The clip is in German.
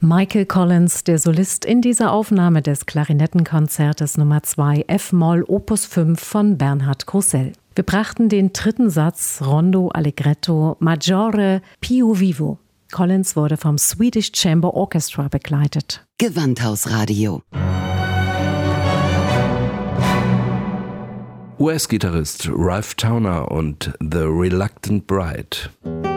Michael Collins, der Solist in dieser Aufnahme des Klarinettenkonzertes Nummer 2 F-Moll Opus 5 von Bernhard Grossell. Wir brachten den dritten Satz Rondo Allegretto Maggiore più vivo. Collins wurde vom Swedish Chamber Orchestra begleitet. Gewandhausradio. US-Gitarrist Ralph Towner und The Reluctant Bride.